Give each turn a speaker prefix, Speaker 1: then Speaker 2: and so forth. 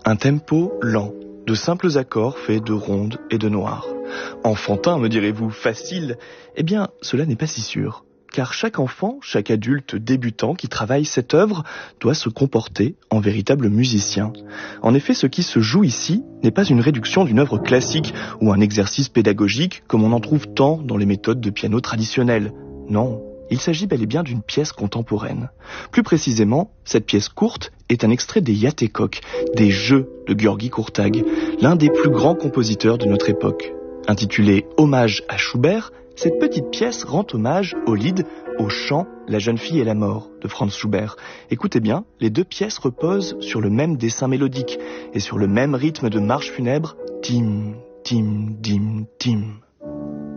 Speaker 1: Un tempo lent, de simples accords faits de rondes et de noirs. Enfantin, me direz-vous, facile? Eh bien, cela n'est pas si sûr. Car chaque enfant, chaque adulte débutant qui travaille cette œuvre doit se comporter en véritable musicien. En effet, ce qui se joue ici n'est pas une réduction d'une œuvre classique ou un exercice pédagogique comme on en trouve tant dans les méthodes de piano traditionnelles. Non, il s'agit bel et bien d'une pièce contemporaine. Plus précisément, cette pièce courte est un extrait des Yatécoques, des Jeux de György Kurtág, l'un des plus grands compositeurs de notre époque. Intitulée « Hommage à Schubert », cette petite pièce rend hommage au lied, au chant « La jeune fille et la mort » de Franz Schubert. Écoutez bien, les deux pièces reposent sur le même dessin mélodique et sur le même rythme de marche funèbre « tim, tim, dim, tim ».